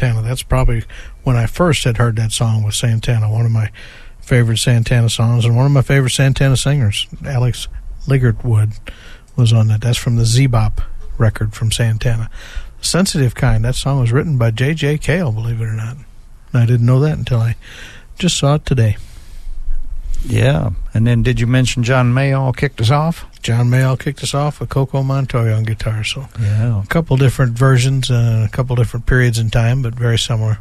Santana. That's probably when I first had heard that song with Santana, one of my favorite Santana songs, and one of my favorite Santana singers, Alex Ligertwood, was on that. That's from the Z-Bop record from Santana. Sensitive Kind, that song was written by J.J. Cale, believe it or not. And I didn't know that until I just saw it today. Yeah, and then did you mention John Mayall kicked us off? John Mayall kicked us off with Coco Montoya on guitar, so yeah, a couple different versions, a couple different periods in time, but very similar.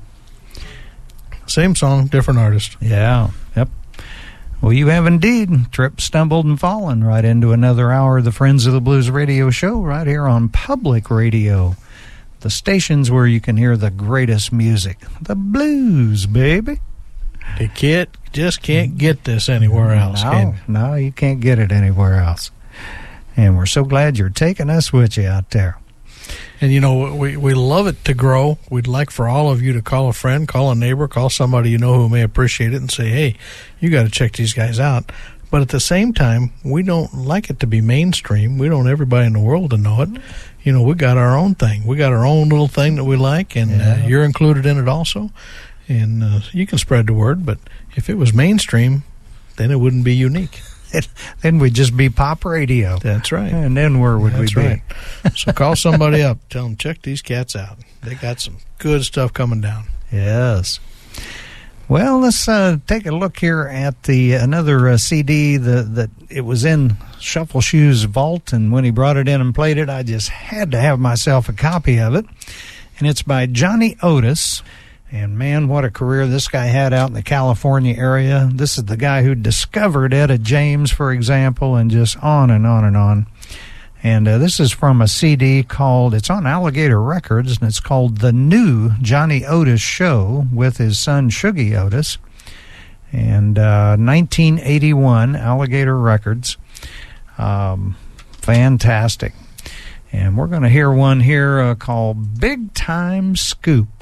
Same song, different artist. Yeah, yep. Well, you have indeed tripped, stumbled, and fallen right into another hour of the Friends of the Blues radio show right here on Public Radio, the stations where you can hear the greatest music, the blues, baby. You just can't get this anywhere else. No, you can't get it anywhere else. And we're so glad you're taking us with you out there. And, you know, we love it to grow. We'd like for all of you to call a friend, call a neighbor, call somebody you know who may appreciate it and say, hey, you got to check these guys out. But at the same time, we don't like it to be mainstream. We don't want everybody in the world to know it. You know, we got our own thing. We got our own little thing that we like, and you're included in it also. And you can spread the word, but if it was mainstream, then it wouldn't be unique. Then we'd just be pop radio. That's right. And then where would we be? Right. So call somebody up. Tell them, check these cats out. They got some good stuff coming down. Yes. Well, let's take a look here at another CD that it was in Shuffle Shoe's vault, and when he brought it in and played it, I just had to have myself a copy of it. And it's by Johnny Otis. And, man, what a career this guy had out in the California area. This is the guy who discovered Etta James, for example, and just on and on and on. And this is from a CD it's on Alligator Records, and it's called The New Johnny Otis Show with his son Shuggie Otis. And 1981, Alligator Records. Fantastic. And we're going to hear one here called Big Time Scoop.